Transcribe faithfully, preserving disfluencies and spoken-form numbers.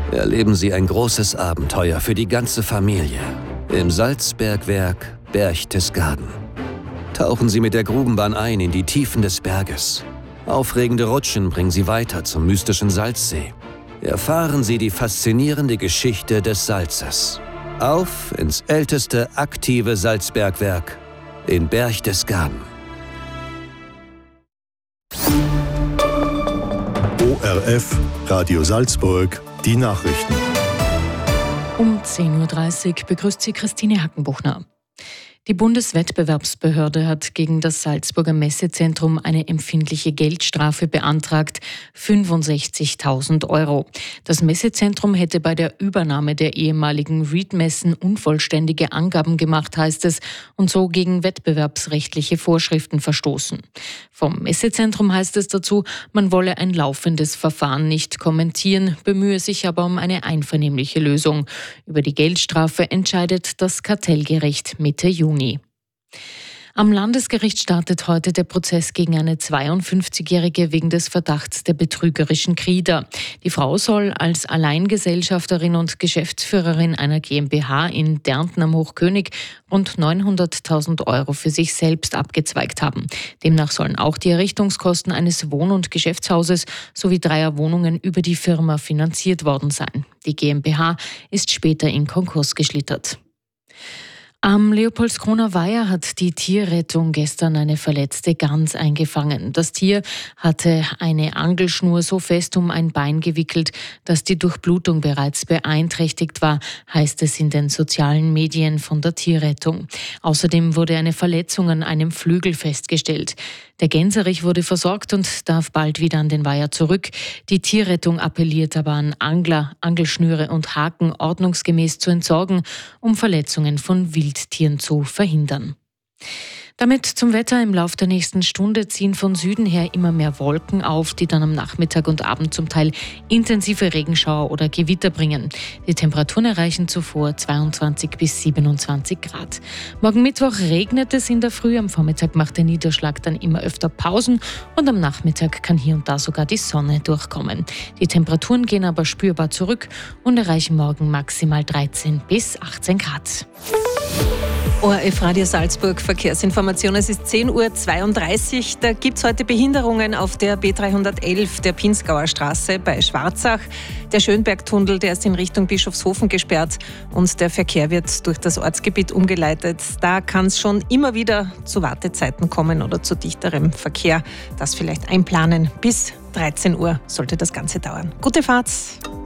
Erleben Sie ein großes Abenteuer für die ganze Familie im Salzbergwerk Berchtesgaden. Tauchen Sie mit der Grubenbahn ein in die Tiefen des Berges. Aufregende Rutschen bringen Sie weiter zum mystischen Salzsee. Erfahren Sie die faszinierende Geschichte des Salzes. Auf ins älteste aktive Salzbergwerk in Berchtesgaden. O R F, Radio Salzburg, die Nachrichten. Um zehn Uhr dreißig begrüßt sie Christine Hackenbuchner. Die Bundeswettbewerbsbehörde hat gegen das Salzburger Messezentrum eine empfindliche Geldstrafe beantragt, fünfundsechzigtausend Euro. Das Messezentrum hätte bei der Übernahme der ehemaligen Reed-Messen unvollständige Angaben gemacht, heißt es, und so gegen wettbewerbsrechtliche Vorschriften verstoßen. Vom Messezentrum heißt es dazu, man wolle ein laufendes Verfahren nicht kommentieren, bemühe sich aber um eine einvernehmliche Lösung. Über die Geldstrafe entscheidet das Kartellgericht Mitte Juni. Am Landesgericht startet heute der Prozess gegen eine zweiundfünfzigjährige wegen des Verdachts der betrügerischen Krieder. Die Frau soll als Alleingesellschafterin und Geschäftsführerin einer GmbH in Därnten am Hochkönig rund neunhunderttausend Euro für sich selbst abgezweigt haben. Demnach sollen auch die Errichtungskosten eines Wohn- und Geschäftshauses sowie dreier Wohnungen über die Firma finanziert worden sein. Die GmbH ist später in Konkurs geschlittert. Am Leopoldskroner Weiher hat die Tierrettung gestern eine verletzte Gans eingefangen. Das Tier hatte eine Angelschnur so fest um ein Bein gewickelt, dass die Durchblutung bereits beeinträchtigt war, heißt es in den sozialen Medien von der Tierrettung. Außerdem wurde eine Verletzung an einem Flügel festgestellt. Der Gänserich wurde versorgt und darf bald wieder an den Weiher zurück. Die Tierrettung appelliert aber an Angler, Angelschnüre und Haken ordnungsgemäß zu entsorgen, um Verletzungen von Wildtieren zu verhindern. Damit zum Wetter. Im Lauf der nächsten Stunde ziehen von Süden her immer mehr Wolken auf, die dann am Nachmittag und Abend zum Teil intensive Regenschauer oder Gewitter bringen. Die Temperaturen erreichen zuvor zweiundzwanzig bis siebenundzwanzig Grad. Morgen Mittwoch regnet es in der Früh, am Vormittag macht der Niederschlag dann immer öfter Pausen und am Nachmittag kann hier und da sogar die Sonne durchkommen. Die Temperaturen gehen aber spürbar zurück und erreichen morgen maximal dreizehn bis achtzehn Grad. O R F Radio Salzburg Verkehrsinformation. Es ist zehn Uhr zweiunddreißig. Da gibt es heute Behinderungen auf der B dreihundertelf, der Pinzgauer Straße bei Schwarzach. Der Schönbergtunnel, der ist in Richtung Bischofshofen gesperrt und der Verkehr wird durch das Ortsgebiet umgeleitet. Da kann es schon immer wieder zu Wartezeiten kommen oder zu dichterem Verkehr. Das vielleicht einplanen. Bis dreizehn Uhr sollte das Ganze dauern. Gute Fahrt!